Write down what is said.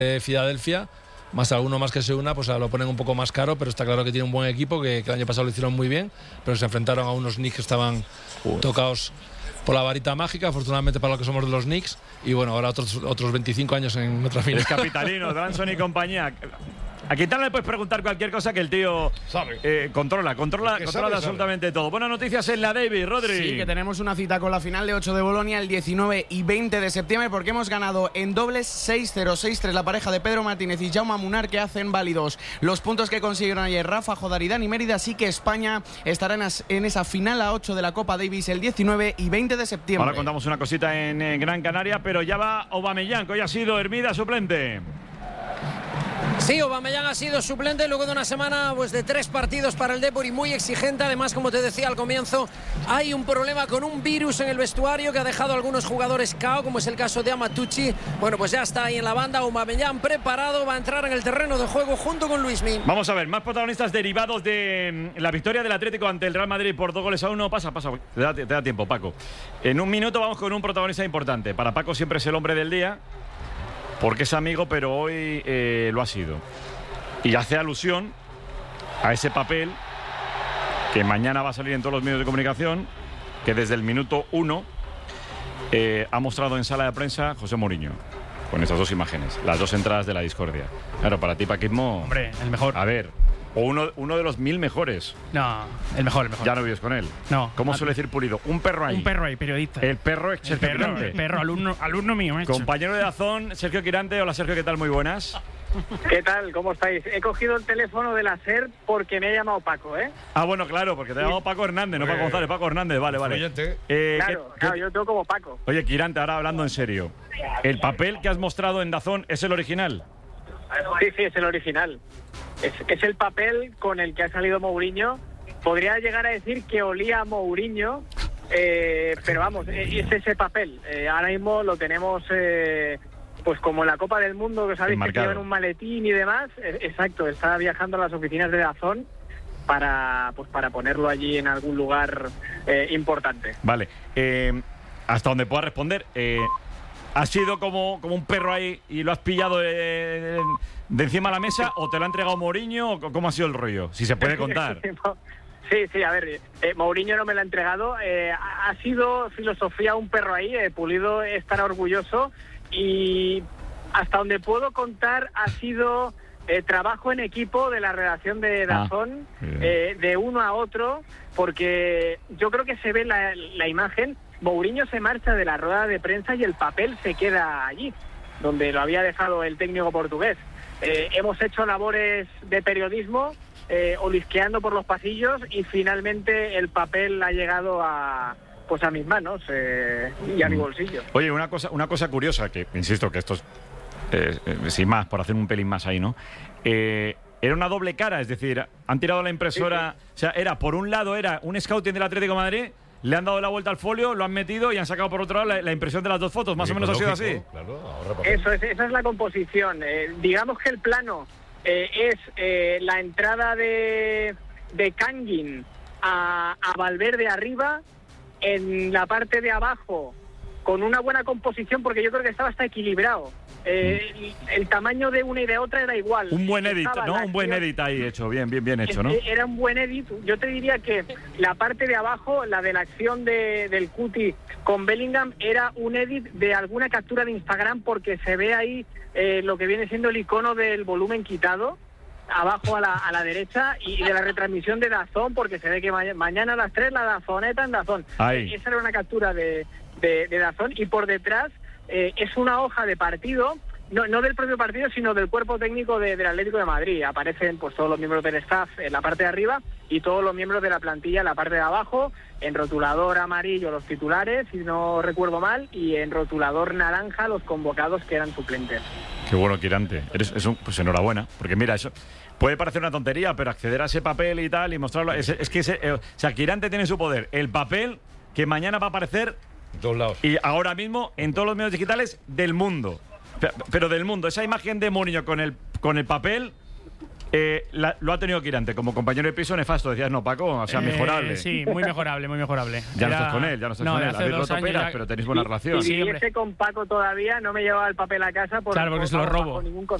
Filadelfia, más alguno más que se una, pues lo ponen un poco más caro, pero está claro que tiene un buen equipo, que el año pasado lo hicieron muy bien, pero se enfrentaron a unos Knicks que estaban tocados por la varita mágica, afortunadamente para lo que somos de los Knicks, y bueno, ahora otros 25 años en otra final. Es capitalino, Branson y compañía. A Quintana le puedes preguntar cualquier cosa que el tío controla absolutamente todo. Buenas noticias en la Davis, Rodri. Sí, que tenemos una cita con la final de 8 de Bolonia el 19 y 20 de septiembre, porque hemos ganado en dobles 6-0, 6-3 la pareja de Pedro Martínez y Jaume Munar, que hacen válidos los puntos que consiguieron ayer Rafa, Jodar y Dani Mérida. Así que España estará en esa final a 8 de la Copa Davis el 19 y 20 de septiembre. Ahora contamos una cosita en Gran Canaria, pero ya va Aubameyang, que hoy ha sido Hermida suplente. Sí, Aubameyang ha sido suplente luego de una semana pues, de 3 partidos para el Depor y muy exigente. Además, como te decía al comienzo, hay un problema con un virus en el vestuario que ha dejado a algunos jugadores KO, como es el caso de Amatucci. Bueno, pues ya está ahí en la banda. Aubameyang preparado, va a entrar en el terreno de juego junto con Luismi. Vamos a ver, más protagonistas derivados de la victoria del Atlético ante el Real Madrid por 2-1. Pasa. Te da tiempo, Paco. En un minuto vamos con un protagonista importante. Para Paco siempre es el hombre del día, porque es amigo, pero hoy lo ha sido. Y hace alusión a ese papel que mañana va a salir en todos los medios de comunicación, que desde el minuto 1 ha mostrado en sala de prensa José Mourinho, con estas 2 imágenes, las 2 entradas de la discordia. Claro, para ti, Paquismo... Hombre, el mejor. A ver, o uno de los 1000 mejores. No, el mejor. Ya no vives con él. No. ¿Cómo suele decir Pulido? Un perro ahí. Un perro ahí, periodista. El perro es Sergio Quirante. El perro, alumno mío. Compañero de Dazón, Sergio Quirante. Hola, Sergio, ¿qué tal? Muy buenas. ¿Qué tal? ¿Cómo estáis? He cogido el teléfono de la SER porque me ha llamado Paco, ¿eh? Ah, bueno, claro, porque te ha llamado Paco Hernández, no Paco González, Paco Hernández, vale. Claro, yo tengo como Paco. Oye, Quirante, ahora hablando en serio, ¿el papel que has mostrado en Dazón es el original? Sí, es el original. Es el papel con el que ha salido Mourinho. Podría llegar a decir que olía a Mourinho, pero vamos, es ese papel. Ahora mismo lo tenemos... pues como en la Copa del Mundo, que sabéis que llevan un maletín y demás. Exacto, está viajando a las oficinas de Dazón para ponerlo allí en algún lugar importante. Vale, hasta donde pueda responder, ¿has sido como un perro ahí y lo has pillado de encima de la mesa o te lo ha entregado Mourinho? ¿Cómo ha sido el rollo? Si se puede contar. Sí, a ver, Mourinho no me lo ha entregado. Ha sido filosofía un perro ahí, Pulido estará orgulloso. Y hasta donde puedo contar ha sido trabajo en equipo de la redacción de Dazón, de uno a otro, porque yo creo que se ve la imagen. Mourinho se marcha de la rueda de prensa y el papel se queda allí, donde lo había dejado el técnico portugués. Hemos hecho labores de periodismo, olisqueando por los pasillos, y finalmente el papel ha llegado a mis manos y a mi bolsillo. Oye, una cosa curiosa, que insisto que esto es, sin más, por hacer un pelín más ahí, ¿no? Era una doble cara, es decir, han tirado la impresora, sí. O sea, era, por un lado era un scouting del Atlético de Madrid, le han dado la vuelta al folio, lo han metido y han sacado por otro lado la impresión de las 2 fotos, más o menos ha sido así. Claro, esa es la composición. Digamos que el plano es la entrada de Kangin a Valverde arriba, en la parte de abajo con una buena composición, porque yo creo que estaba hasta equilibrado. El tamaño de una y de otra era igual. Un buen edit, ¿no? Un buen edit ahí hecho, bien hecho, ¿no? Era un buen edit. Yo te diría que la parte de abajo, la de la acción del Cuti con Bellingham, era un edit de alguna captura de Instagram, porque se ve ahí lo que viene siendo el icono del volumen quitado, abajo a la derecha, y de la retransmisión de Dazón, porque se ve que mañana a las 3 la Dazoneta en Dazón. Esa era una captura de Dazón, y por detrás es una hoja de partido, no del propio partido, sino del cuerpo técnico del Atlético de Madrid. Aparecen pues todos los miembros del staff en la parte de arriba y todos los miembros de la plantilla en la parte de abajo, en rotulador amarillo los titulares, si no recuerdo mal, y en rotulador naranja los convocados que eran suplentes. Qué bueno, Quirante. Pues enhorabuena, porque mira, eso puede parecer una tontería, pero acceder a ese papel y tal y mostrarlo, es que o sea, Quirante tiene su poder. El papel que mañana va a aparecer en todos lados. Y ahora mismo en todos los medios digitales del mundo. Pero del mundo. Esa imagen de Mourinho con el papel lo ha tenido Quirante como compañero de piso nefasto. Decías, no, Paco, o sea, mejorable. Sí, muy mejorable, muy mejorable. Ya no estás con él, Habéis roto peras, pero tenéis buena relación. Si viviese con Paco todavía, no me llevaba el papel a casa porque se lo robo. ningún